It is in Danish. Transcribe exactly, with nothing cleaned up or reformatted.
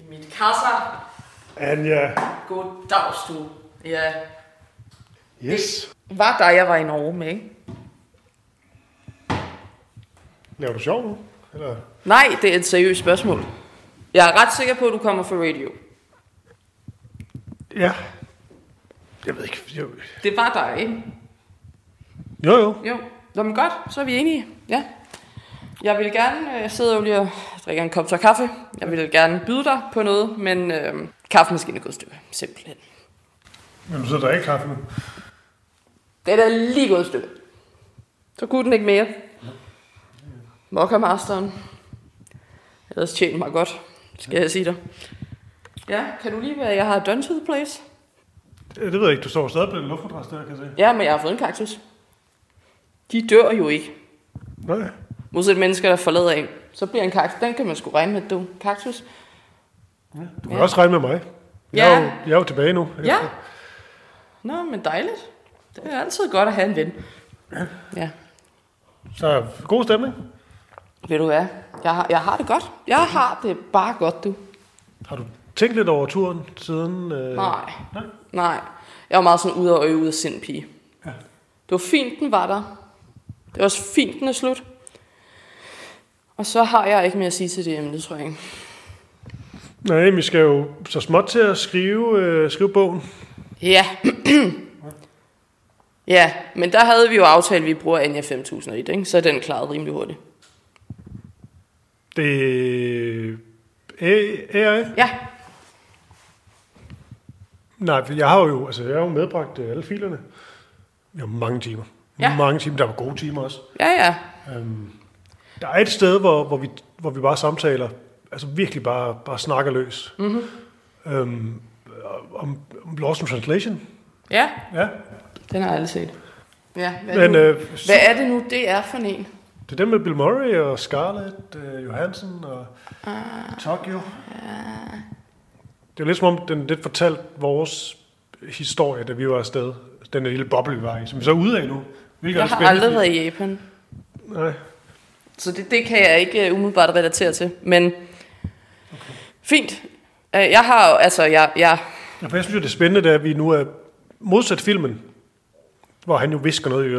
Mit kasser. Anja. Goddags du. Ja. Yes. Det var der, jeg var i Norge med, ikke? Laver du sjov nu? Eller? Nej, det er et seriøst spørgsmål. Jeg er ret sikker på, at du kommer fra radio. Ja. Jeg ved ikke. Jeg... Det var dig, ikke? Jo, jo. Jo. Nå, men godt, så er vi enige. Ja. Jeg vil gerne øh, sidde og lige og drikke en kop tør kaffe. Jeg vil gerne byde dig på noget, men øh, kaffemaskinen er gået i stykker. Simpelthen. Men du sidder der ikke kaffe nu? Den er lige gået i stykker. Så kunne den ikke mere. Mokka-masteren. Ellers tjener mig godt, skal jeg sige dig. Ja, kan du lige være, jeg har done to the place? Det ved jeg ikke. Du står stadig på den luftmadras der, kan jeg se. Ja, men jeg har fået en kaktus. De dør jo ikke. Nej. Modsat mennesker, der forlader en. Så bliver en kaktus. Den kan man sgu regne med, du. Kaktus. Ja, du kan ja. også regne med mig. Jeg, ja. er jo, jeg er jo tilbage nu. Ja. Nå, men dejligt. Det er altid godt at have en ven. Ja. Ja. Så god stemning. Ved du hvad? Jeg har, jeg har det godt. Jeg har det bare godt, du. Har du tænkt lidt over turen siden? Øh... Nej. Nej. Nej. Jeg var meget sådan ude og øje ud af sind, pige. Ja. Det var fint, den var der. Det var også fint, den er slut. Og så har jeg ikke mere at sige til det emne, tror jeg ikke. Nej, vi skal jo så småt til at skrive, øh, skrive bogen. Ja. Ja, men der havde vi jo aftalt, at vi bruger Anja fem tusind og et, ikke? Så er den klaret rimelig hurtigt. Det er A I? Ja. Nej, for jeg har jo, altså jeg har jo medbragt alle filerne. Jeg har mange timer. Ja. Mange timer, der var gode timer også. Ja, ja. Um, der er et sted, hvor, hvor, vi, hvor vi bare samtaler, altså virkelig bare, bare snakker løs. Mm-hmm. Um, om, om Lost in Translation. Ja. Ja. Den har jeg aldrig set. Ja, hvad, Men, er, øh, nu, hvad er det nu, det er for en? Det er den med Bill Murray og Scarlett uh, Johansson og uh, Tokyo. Uh, det er lidt som om, den lidt fortalt vores historie, da vi var afsted. Den lille boble, vi var i, som vi så er ude af nu. Jeg har aldrig været i Japan. Nej. Så det, det kan jeg ikke umiddelbart relatere til. Men okay. Fint. Jeg har altså, jeg... jeg ja, for jeg synes jo, det er spændende, at vi nu er modsat filmen, hvor han jo visker noget i øret.